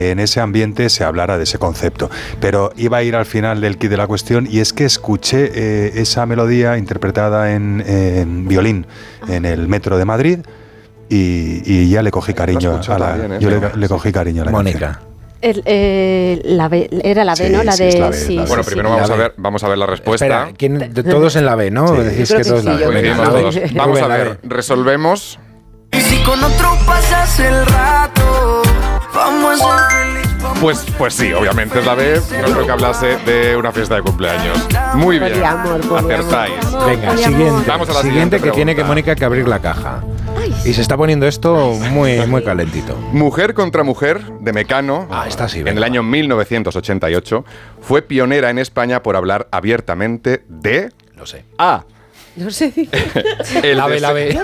en ese ambiente se hablara de ese concepto. Pero iba a ir al final del kit de la cuestión, y es que escuché esa melodía interpretada en violín en el metro de Madrid, y ya le cogí cariño a la le cogí cariño a la Mónica. canción. La B, era la B, Sí, ¿no? La sí, de es la B, sí, la B. Bueno, sí, primero sí. vamos a ver la respuesta. Espera, todos en la B, ¿no? Sí. Decís Yo que creo todos que en sí, la B. yo Coincidimos Venga, todos. Rubén, Vamos a la ver, B. resolvemos. Y si con otro pasas el rato, vamos a ser feliz. Pues sí, obviamente es la B. No creo que hablase de una fiesta de cumpleaños. Muy bien. Poliamor. Acertáis. Venga, siguiente. Vamos a la siguiente que siguiente tiene que pregunta. Mónica que abrir la caja. Y se está poniendo esto muy calentito. Mujer contra Mujer, de Mecano, Esta sí, en venga. el año 1988, fue pionera en España por hablar abiertamente de Lo sé. A. No sé. El La B.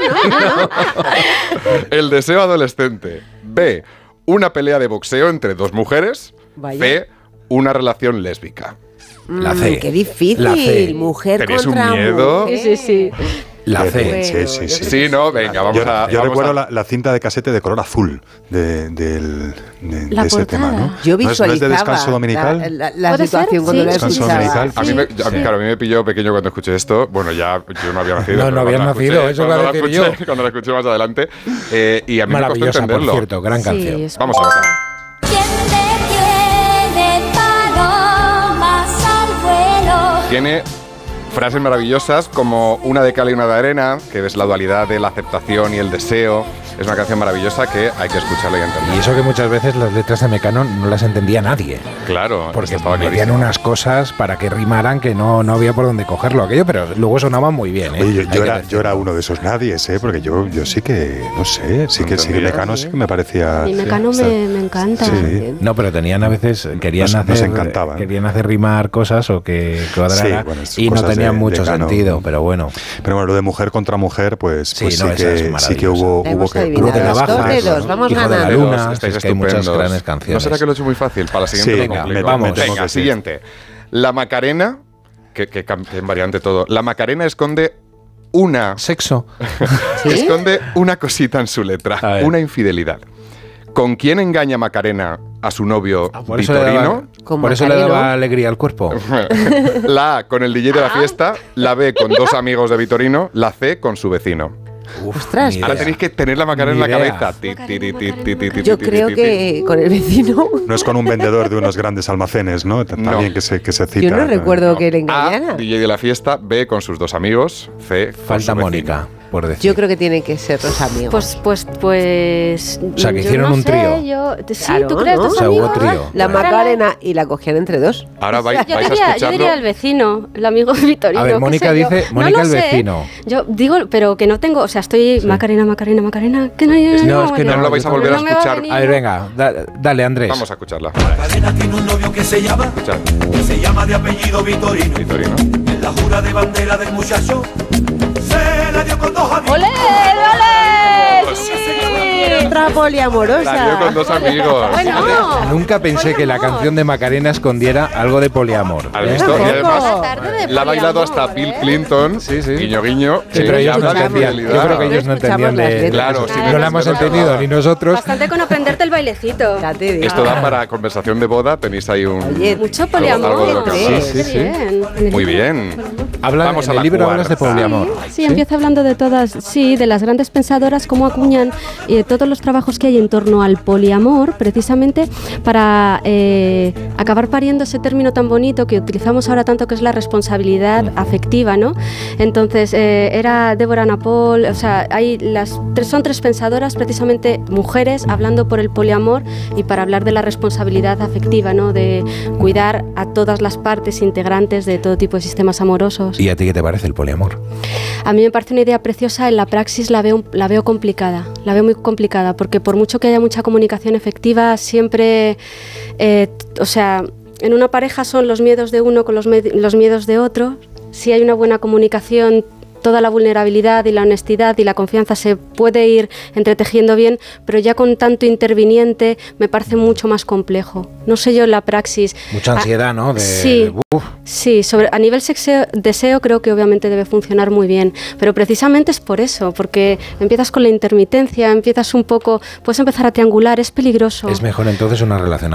El deseo adolescente. B. Una pelea de boxeo entre dos mujeres. Vaya. C. Una relación lésbica. La C. Qué difícil. La C. Mujer ¿Tenéis un contra miedo? mujer. Sí. La C. Sí. Sí, no, venga, vamos a. Yo vamos recuerdo a- la cinta de casete de color azul de La ese portada. tema, ¿no? Yo ¿No es de visualizaba descanso dominical? la ¿Puede situación ser? cuando Sí. la Descanso escuchaba. dominical. Claro, a mí me pilló pequeño cuando escuché esto. Bueno, yo no había nacido. No, pero no habías cuando la nacido, escuché- eso iba a cuando la decir escuché- yo. Cuando la escuché más adelante. Y a mí me costó Maravillosa, por entenderlo. cierto, gran canción. es- Vamos a verla. Tiene frases maravillosas como una de cal y una de arena, que es la dualidad de la aceptación y el deseo. Es una canción maravillosa que hay que escucharla y entender. Y eso que muchas veces las letras de Mecano no las entendía nadie. Claro, Porque estaba metían clarísimo. unas cosas para que rimaran que no había por dónde cogerlo aquello, pero luego sonaban muy bien. ¿eh? Oye, Hay que decir. yo era uno de esos nadies, porque yo sí que, no sé, sí que ¿Entendías? Mecano sí que me parecía... Mi Mecano me encanta. Sí. No, pero tenían a veces, querían Nos encantaban. querían hacer rimar cosas o que cuadrara Sí, bueno, y no cosas tenían de mucho Cano. sentido, pero bueno. Pero bueno, lo de mujer contra mujer, pues Sí, sí, no, esa es sí que hubo La hemos que... adivinado. Hubo de navajas, Dos de dos, vamos Hijo de la ganando. luna, Estáis es que hay muchas estupendos. grandes canciones. ¿No será que lo he hecho muy fácil? Para la siguiente Sí, lo venga, complico. vamos. me temo Venga, que sí. siguiente. La Macarena, que en variante todo. La Macarena esconde una... Sexo. Esconde una cosita en su letra, A ver. una infidelidad. ¿Con quién engaña Macarena a su novio Por eso le Vitorino? Con por eso le Macareno. daba alegría al cuerpo. La A con el DJ de la fiesta, la B con dos amigos de Vitorino, la C con su vecino. Ostras, ni Ahora idea. tenéis que tener la Macarena en la Ni idea. cabeza. Ti, ti, ti, ti, ti, ti, ti, yo ti, creo ti, ti. que con el vecino. No es con un vendedor de unos grandes almacenes, ¿no? También que se cita. Yo no recuerdo No. que le A, engañara. DJ de la fiesta, B con sus dos amigos, C con Falta su vecino. Mónica, por decir. Yo creo que tienen que ser los amigos. O Pues. sea, que yo hicieron no un sé, trío. Sí, Claro, ¿tú crees? ¿no? ¿Dos O sea, hubo amigos? trío. La Macarena y la cogían entre dos. Ahora vais, Yo vais a diría escucharlo. el vecino, el amigo de Vitorino. A ver, qué Mónica sé yo. dice, No Mónica lo el sé. vecino. Yo digo, pero que no tengo, o sea, estoy Macarena, que no, No, es que No lo vais a volver a no me va a escuchar. venir. A ver, venga, dale, Andrés. Vamos a escucharla. Macarena tiene un novio que se llama de apellido Vitorino. Vitorino. En la jura de bandera del muchacho se la dio con dos amigos. ¡Ole, ole! Pues, ¡Sí! Otra La dio poliamorosa. con dos amigos. Bueno, Nunca pensé que la canción de Macarena escondiera algo de poliamor. ¿Has ¿eh? visto? Y además la tarde de la ha bailado poliamor, hasta Bill Clinton, Sí, sí. guiño guiño, Sí, que pero ellos no habla de entendían. fidelidad. Yo creo que ellos no Escuchamos entendían las de... letras. Claro, eso. sí, No la hemos es verdad. entendido ni nosotros. bastante con aprenderte el bailecito. Ya te digo. Esto da para conversación de boda, tenéis ahí un... Oye, Mucho poliamor. algo de lo que hablar. Sí, sí, Bien. Muy bien. Vamos a en la el libro hablas de cuarta. poliamor. Sí, empieza hablando de todas, sí, de las grandes pensadoras, cómo acuñan todos los trabajos que hay en torno al poliamor, precisamente para acabar pariendo ese término tan bonito que utilizamos ahora tanto, que es la responsabilidad afectiva, ¿no? Entonces, era Débora Napol, o sea, son tres pensadoras, precisamente mujeres, hablando por el poliamor y para hablar de la responsabilidad afectiva, ¿no? De cuidar a todas las partes integrantes de todo tipo de sistemas amorosos. ¿Y a ti qué te parece el poliamor? A mí me parece una idea preciosa, en la praxis la veo complicada, la veo muy complicada, porque por mucho que haya mucha comunicación efectiva, siempre, o sea, en una pareja son los miedos de uno con los miedos de otro. Si hay una buena comunicación, toda la vulnerabilidad y la honestidad y la confianza se puede ir entretejiendo bien, pero ya con tanto interviniente me parece mucho más complejo. No sé yo en la praxis. Mucha ansiedad, ¿no? Sí. Sí, a nivel deseo creo que obviamente debe funcionar muy bien, pero precisamente es por eso, porque empiezas con la intermitencia, empiezas un poco, puedes empezar a triangular, es peligroso. Es mejor entonces una relación